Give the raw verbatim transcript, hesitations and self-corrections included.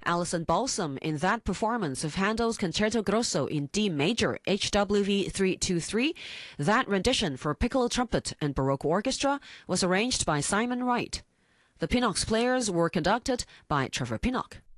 Alison Balsam in that performance of Handel's Concerto Grosso in D major, H W V three two three. That rendition for piccolo trumpet and Baroque orchestra was arranged by Simon Wright. The Pinnock's players were conducted by Trevor Pinnock.